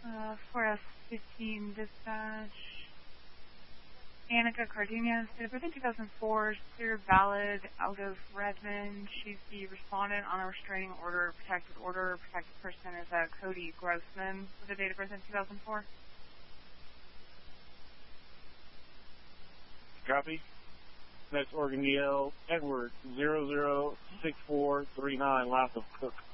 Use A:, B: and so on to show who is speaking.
A: 4S15 dispatch. Annika Cardenas, date of birth in 2004, clear, valid, out of Redmond. She's the respondent on a restraining order, protected order. Protected person is Cody Grossman with a date of birth in 2004.
B: Copy. Next Oregon Yale, Edward 006439, last of Cook.